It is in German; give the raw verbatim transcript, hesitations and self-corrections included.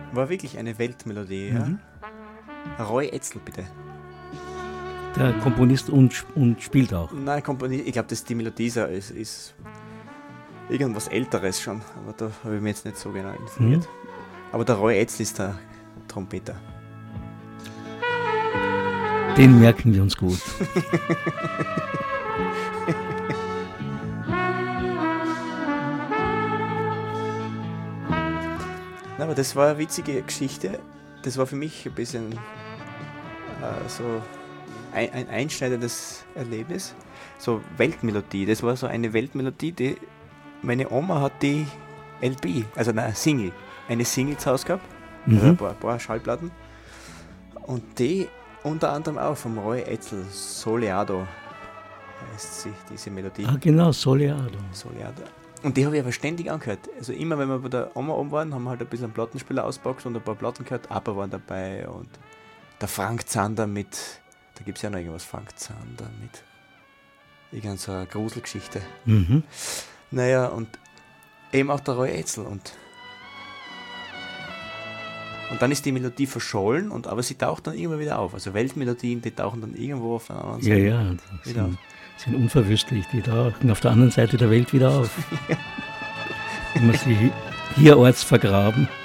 War wirklich eine Weltmelodie, Mhm. ja. Roy Etzl, bitte. Der Komponist und, und spielt auch. Nein, Komponist, ich glaube, dass die Melodie ist, ist, ist irgendwas Älteres schon, aber da habe ich mich jetzt nicht so genau informiert. Mhm. Aber der Roy Etzl ist der Trompeter. Den merken wir uns gut. Na, aber das war eine witzige Geschichte. Das war für mich ein bisschen äh, so ein, ein einschneidendes Erlebnis. So Weltmelodie. Das war so eine Weltmelodie, die meine Oma hat die L P, also eine Single, eine Single zu Hause gehabt, Mhm. also ein paar, paar Schallplatten. Und die unter anderem auch vom Roy Etzl, Soleado heißt sie, diese Melodie. Ah, genau, Soleado. Soleado. Und die habe ich aber ständig angehört. Also immer, wenn wir bei der Oma oben waren, haben wir halt ein bisschen einen Plattenspieler ausgepackt und ein paar Platten gehört. ABBA waren dabei und der Frank Zander mit, da gibt es ja noch irgendwas, Frank Zander mit irgend so eine Gruselgeschichte. Mhm. Naja, und eben auch der Roy Etzl. Und, und dann ist die Melodie verschollen, und, aber sie taucht dann irgendwann wieder auf. Also Weltmelodien, die tauchen dann irgendwo auf einer anderen Ja, Seite ja, die wieder auf. sind, sind unverwüstlich. Die tauchen auf der anderen Seite der Welt wieder auf. Wenn man sie hierorts vergraben.